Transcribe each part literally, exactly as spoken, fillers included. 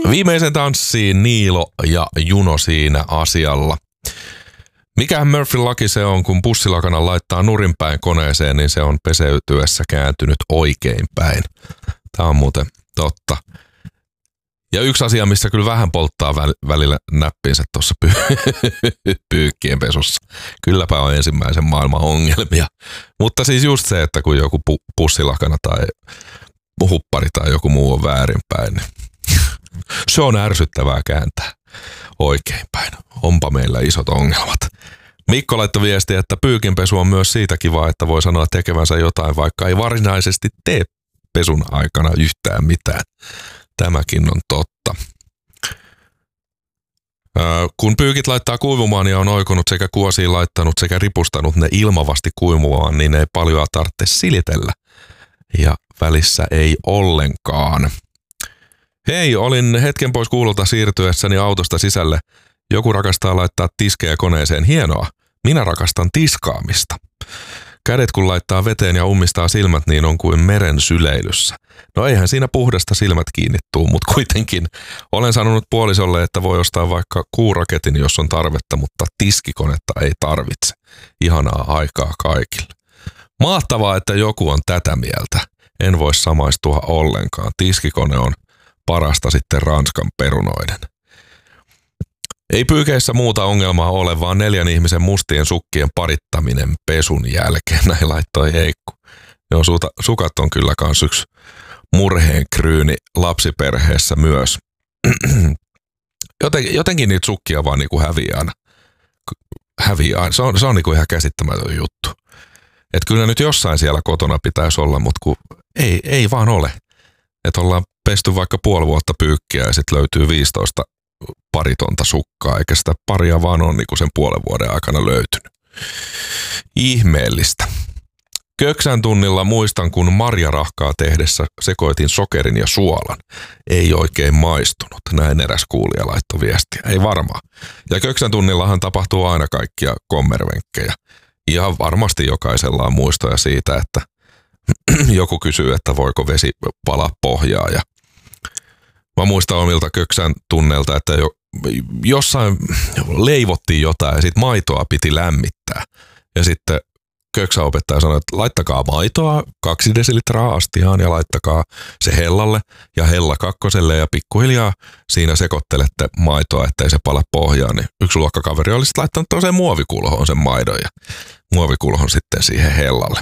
Viimeisen tanssiin Niilo ja Juno siinä asialla. Mikähän Murphyn laki se on, kun pussilakana laittaa nurinpäin koneeseen, niin se on peseytyessä kääntynyt oikeinpäin. Tämä on muuten totta. Ja yksi asia, missä kyllä vähän polttaa välillä näppinsä tuossa py- pyykkien pesussa. Kylläpä on ensimmäisen maailman ongelmia. Mutta siis just se, että kun joku pu- pussilakana tai huppari tai joku muu on väärinpäin, niin se on ärsyttävää kääntää oikeinpäin. Onpa meillä isot ongelmat. Mikko laittoi viestiä, että pyykinpesu on myös siitä kiva, että voi sanoa tekevänsä jotain, vaikka ei varsinaisesti tee pesun aikana yhtään mitään. Tämäkin on totta. Öö, kun pyykit laittaa kuivumaan ja on oikonut sekä kuosiin laittanut sekä ripustanut ne ilmavasti kuivumaan, niin ei paljon tarvitse silitellä. Ja välissä ei ollenkaan. Hei, olin hetken pois kuulolta siirtyessäni autosta sisälle. Joku rakastaa laittaa tiskejä koneeseen. Hienoa. Minä rakastan tiskaamista. Kädet kun laittaa veteen ja ummistaa silmät, niin on kuin meren syleilyssä. No eihän siinä puhdasta silmät kiinnittuu, mutta kuitenkin olen sanonut puolisolle, että voi ostaa vaikka kuuraketin, jos on tarvetta, mutta tiskikonetta ei tarvitse. Ihanaa aikaa kaikille. Mahtavaa, että joku on tätä mieltä. En voi samaistua ollenkaan. Tiskikone on parasta sitten Ranskan perunoiden. Ei pyykeissä muuta ongelmaa ole, vaan neljän ihmisen mustien sukkien parittaminen pesun jälkeen. Näin laittoi Heikku. Joo, suta, sukat on kyllä kans yksi murheen kryyni lapsiperheessä myös. Joten, jotenkin niitä sukkia vaan niinku häviää aina. Häviää aina. Se on, se on niinku ihan käsittämätön juttu. Että kyllä nyt jossain siellä kotona pitäisi olla, mutta kun ei, ei vaan ole. Että ollaan pesty vaikka puoli vuotta pyykkiä ja sitten löytyy viisitoista paritonta sukkaa, eikä sitä paria vaan ole niinku sen puolen vuoden aikana löytynyt. Ihmeellistä. Köksän tunnilla muistan, kun marjarahkaa tehdessä sekoitin sokerin ja suolan. Ei oikein maistunut. Näin eräs kuulija laittoi viestiä. Ei varmaan. Ja köksän tunnillahan tapahtuu aina kaikkia kommervenkkejä. Ihan varmasti jokaisella on muistoja siitä, että joku kysyy, että voiko vesi palaa pohjaa. Ja mä muistan omilta köksän tunnelta, että jo, jossain leivottiin jotain ja sitten maitoa piti lämmittää. Ja sitten köksäopettaja sanoi, että laittakaa maitoa kaksi desilitraa astiaan ja laittakaa se hellalle ja hella kakkoselle ja pikkuhiljaa siinä sekoittelette maitoa, ettei se pala pohjaan. Niin yksi luokkakaveri olisi laittanut toiseen muovikulhoon sen maidon ja muovikulhon sitten siihen hellalle.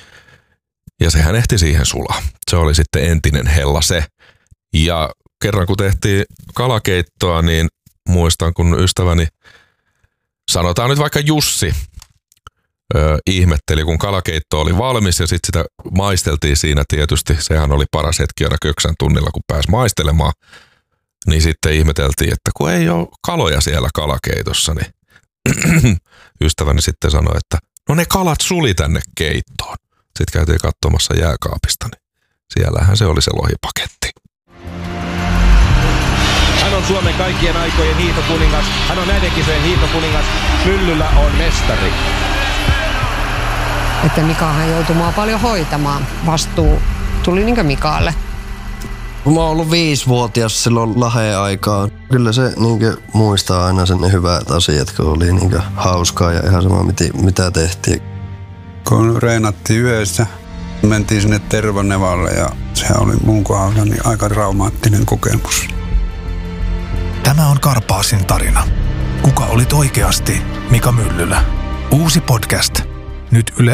Ja sehän ehti siihen sulaa. Se oli sitten entinen hella se. Ja kerran kun tehtiin kalakeittoa, niin muistan kun ystäväni, sanotaan nyt vaikka Jussi, Öö, ihmetteli, kun kalakeitto oli valmis ja sitten sitä maisteltiin siinä tietysti. Sehän oli paras hetki aina köksän tunnilla, kun pääsi maistelemaan. Niin sitten ihmeteltiin, että kun ei ole kaloja siellä kalakeitossa, niin ystäväni sitten sanoi, että no ne kalat suli tänne keittoon. Sitten käytiin katsomassa jääkaapista, niin siellähän se oli se lohipaketti. Hän on Suomen kaikkien aikojen hiihtokuningas. Hän on näiden kisojen hiihtokuningas. Myllyllä on mestari. Että Mikahan joutui mua paljon hoitamaan. Vastuu tuli niinkö Mikaalle. Mä oon ollut viisivuotias silloin Laheen aikaan. Kyllä se niinkö muistaa aina sen hyvät asiat, kun oli niinkö hauskaa ja ihan sama mitä tehtiin. Kun reenattiin yössä, mentiin sinne Tervanevalle ja se oli mun kohdalla niin aika traumaattinen kokemus. Tämä on Karpaasin tarina. Kuka olit oikeasti Mika Myllylä? Uusi podcast. Nyt Yle